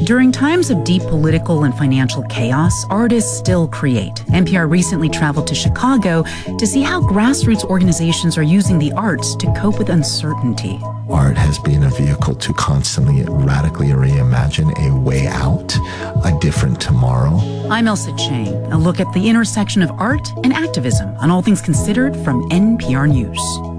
During times of deep political and financial chaos, artists still create. NPR recently traveled to Chicago to see how grassroots organizations are using the arts to cope with uncertainty. Art has been a vehicle to constantly radically reimagine a way out, a different tomorrow. I'm Elsa Chang. A look at the intersection of art and activism on All Things Considered from NPR News.